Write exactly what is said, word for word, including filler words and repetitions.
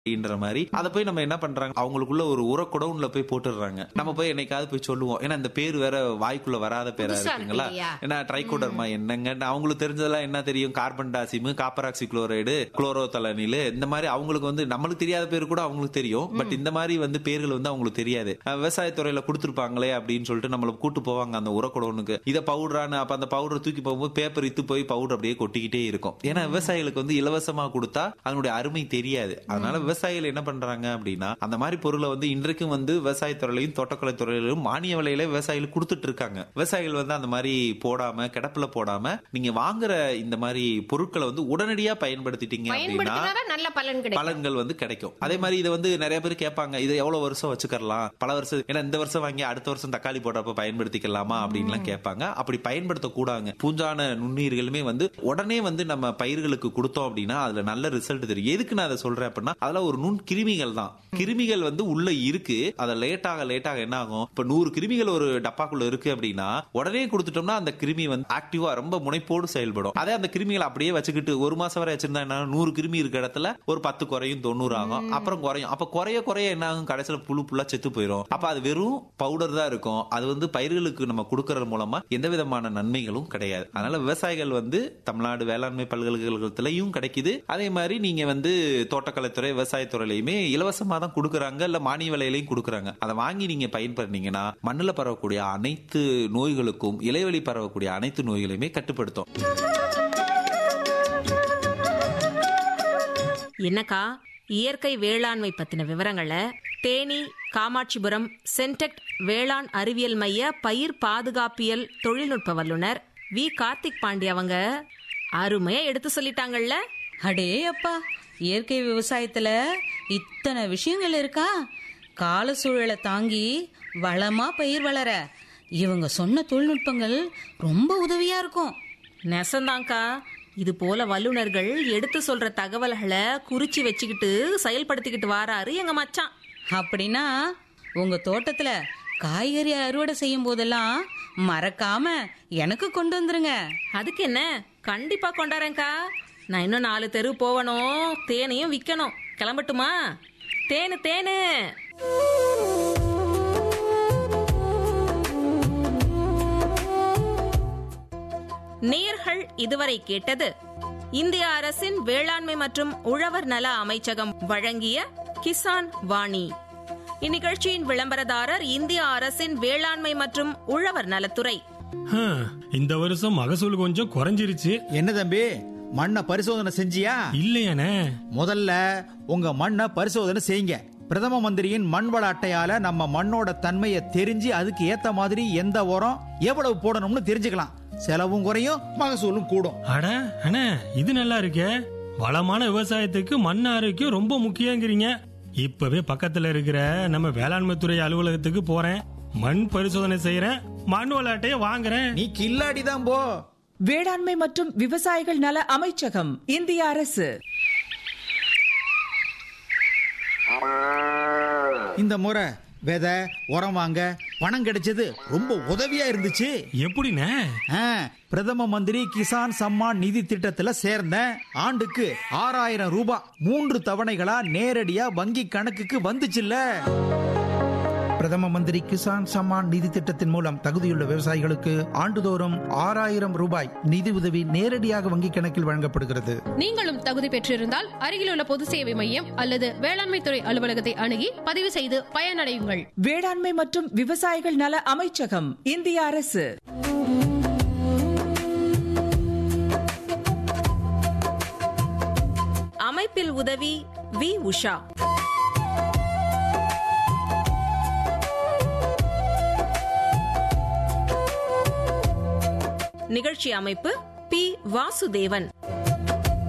ன்ற மாதிரி அதை போய் நம்ம என்ன பண்றாங்க, அவங்களுக்குள்ள ஒரு உர குடவுன்ல போய் போட்டுடுறாங்க. நம்ம போய் என்னைக்காவது போய் சொல்லுவோம், ஏன்னா இந்த பேர் வேற வாய்க்குள்ள வராத பேரா இருக்குங்களா, ஏன்னா ட்ரைகோடர்மா என்னங்க அவங்களுக்கு தெரிஞ்சதெல்லாம் என்ன தெரியும், கார்பன் டாசிம், காப்பராக்சி குளோரைடு, குளோரோதலனில், இந்த மாதிரி அவங்களுக்கு வந்து நம்மளுக்கு தெரியாத பேர் கூட அவங்களுக்கு தெரியும். பட் இந்த மாதிரி வந்து பேர்கள் வந்து அவங்களுக்கு தெரியாது. விவசாயத்துறையில கொடுத்துருப்பாங்களே அப்படின்னு சொல்லிட்டு நம்மள கூட்டு போவாங்க அந்த உர குடவுனுக்கு. இதை பவுடரானு அப்ப அந்த பவுடர் தூக்கி போகும்போது பேப்பர் இத்து போய் பவுடர் அப்படியே கொட்டிக்கிட்டே இருக்கும். ஏன்னா விவசாயிகளுக்கு வந்து இலவசமா கொடுத்தா அதனுடைய அருமை தெரியாது. அதனால விவசாயிகள் என்ன பண்றாங்க அப்படின்னா அந்த மாதிரி பொருளை வந்து இன்றைக்கும் வந்து விவசாயத்துறையிலையும் தோட்டக்கலை துறையிலும் மானிய விலையில விவசாயிகள் கொடுத்துட்டு இருக்காங்க. விவசாயிகள் வந்து அந்த மாதிரி போடாம கிடப்புல போடாம நீங்க வாங்குற இந்த மாதிரி பொருட்களை வந்து உடனடியா பயன்படுத்திட்டீங்க அப்படின்னா நல்ல பலன்கள் வந்து கிடைக்கும். அதே மாதிரி இதை வந்து நிறைய பேர் கேட்பாங்க, இது எவ்வளவு வருஷம் வச்சுக்கலாம், பல வருஷம், ஏன்னா இந்த வருஷம் வாங்கி அடுத்த வருஷம் தக்காளி போடுறப்ப பயன்படுத்திக்கலாமா அப்படின்லாம் கேட்பாங்க. அப்படி பயன்படுத்தக்கூடாது. பூஞ்சான நுண்ணுயிர்களுமே வந்து உடனே வந்து நம்ம பயிர்களுக்கு கொடுத்தோம் அப்படின்னா அதுல நல்ல ரிசல்ட் தெரியும். எதுக்கு நான் அதை சொல்றேன் அப்படின்னா அதெல்லாம் ஒரு நுண் கிருமிகள் தான். கிருமிகள் வந்து உள்ள இருக்கு. அதை லேட்டாக லேட்டாக என்ன ஆகும், இப்ப நூறு கிருமிகள் ஒரு டப்பாக்குள்ள இருக்கு அப்படின்னா உடனே கொடுத்துட்டோம்னா அந்த கிருமி வந்து ஆக்டிவா ரொம்ப முனைப்போடு செயல்படும். அதே அந்த கிருமிகளை அப்படியே வச்சுக்கிட்டு ஒரு மாசம் வரை வச்சிருந்தா என்ன, நூறு கிருமி இருக்க இடத்துல ஒரு பத்து குறையும் தொண்ணூறு ஆகும், அப்புறம் குறையும். அப்ப குறைய குறைய என்ன ஆகும், கடைசியில புழு புல்லா செத்து போயிடும். அப்ப அது வெறும் பவுடர் தான் இருக்கும். அது வந்து பயிர்களுக்கு நம்ம கொடுக்கறது மூலமா எந்த விதமான நன்மைகளும் கிடையாது. அதனால விவசாயிகள் வந்து தமிழ்நாடு வேளாண்மை பல்கலைக்கழகத்திலையும் கிடைக்குது. அதே மாதிரி நீங்க வந்து தோட்டக்கலைத்துறை விவசாயத்துறையிலுமே இலவசமா தான் கொடுக்கறாங்க, இல்ல மானிய விலையிலையும் கொடுக்கறாங்க. அதை வாங்கி நீங்க பயன்படுத்தீங்கன்னா மண்ணுல பரவக்கூடிய அனைத்து நோய்களுக்கும் இலைவெளி பரவக்கூடிய அனைத்து நோய்களையுமே கட்டுப்படுத்தும். என்னக்கா இயற்கை வேளாண்மை பத்தின விவரங்களை தேனி காமாட்சிபுரம் சென்டெக்ட் வேளாண் அறிவியல் மைய பயிர் பாதுகாப்பியல் தொழில்நுட்ப வல்லுநர் வி கார்த்திக் பாண்டி அவங்க அருமையா எடுத்து சொல்லிட்டாங்கல்ல. அடே அப்பா, இயற்கை விவசாயத்துல இத்தனை விஷயங்கள் இருக்கா. கால சூழலை தாங்கி வளமா பயிர் வளர இவங்க சொன்ன தொழில்நுட்பங்கள் ரொம்ப உதவியா இருக்கும். நெசந்தாங்கா, இது போல வல்லுநர்கள் எடுத்து சொல்ற தகவல்களை குறிச்சு வச்சுக்கிட்டு செயல்படுத்திக்கிட்டு வாராரு எங்க மச்சான். அப்படின்னா உங்க தோட்டத்துல காய்கறி அறுவடை செய்யும் போதெல்லாம் மறக்காம எனக்கு கொண்டு வந்துருங்க. அதுக்கு என்ன, கண்டிப்பா கொண்டாரேன்க்கா. நான் இன்னும் நாலு தெரு போவணும், தேனையும் விற்கணும். கிளம்பட்டுமா? தேனு தேனு. நேயர்கள் இதுவரை கேட்டது இந்திய அரசின் வேளாண்மை மற்றும் உழவர் நல அமைச்சகம் வழங்கிய கிசான் வாணி. இந்நிகழ்ச்சியின் விளம்பரதாரர் இந்திய அரசின் வேளாண்மை மற்றும் உழவர் நலத்துறை. இந்த வருஷம் மகசூல் கொஞ்சம் குறைஞ்சிருச்சு. என்ன தம்பி, மண்ணை பரிசோதனை செஞ்சியா? இல்லையானே. முதல்ல உங்க மண்ணை பரிசோதனை செய்யுங்க. பிரதம மந்திரியின் மண் வள அட்டையால நம்ம மண்ணோட தன்மையை தெரிஞ்சு அதுக்கு ஏத்த மாதிரி எந்த உரம் எவ்வளவு போடணும்னு தெரிஞ்சுக்கலாம். செலவும் குறையும், மகசூலும் கூடும். அட அண்ணே, இது நல்லா இருக்கே. வளமான விவசாயத்துக்கு மண் ஆரோக்கியம் ரொம்ப முக்கியங்கிறீங்க. இப்பவே பக்கத்துல இருக்கிற நம்ம வேளாண்மை துறை அலுவலகத்துக்கு போறேன், மண் பரிசோதனை செய்யறேன், மண் வள அட்டையை வாங்குறேன். நீ கில்லாடி தான் போ. வேளாண்மை மற்றும் விவசாயிகள் நல அமைச்சகம், இந்திய அரசு. இந்த முறை விதை உரம் வாங்க பணம் கிடைச்சது ரொம்ப உதவியா இருந்துச்சு. எப்படின்னு? பிரதம மந்திரி கிசான் சம்மான் நிதி திட்டத்துல சேர்ந்த ஆண்டுக்கு ஆறாயிரம் ரூபாய் மூன்று தவணைகளா நேரடியா வங்கி கணக்குக்கு வந்துச்சுல்ல. பிரதம மந்திரி கிசான் சம்மான் நிதி திட்டத்தின் மூலம் தகுதியுள்ள விவசாயிகளுக்கு ஆண்டுதோறும் ஆறாயிரம் ரூபாய் நிதி உதவி நேரடியாக வங்கி கணக்கில் வழங்கப்படுகிறது. நீங்களும் தகுதி பெற்றிருந்தால் அருகிலுள்ள பொது சேவை மையம் அல்லது வேளாண்மை துறை அலுவலகத்தை அணுகி பதிவு செய்து பயனடையுங்கள். வேளாண்மை மற்றும் விவசாயிகள் நல அமைச்சகம், இந்திய அரசு. அமைப்பில் உதவி வி உஷா. நிகழ்ச்சி அமைப்பு பி வாசுதேவன்.